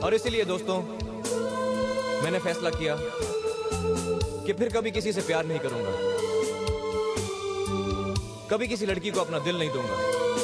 और इसीलिए दोस्तों मैंने फैसला किया कि फिर कभी किसी से प्यार नहीं करूंगा, कभी किसी लड़की को अपना दिल नहीं दूंगा।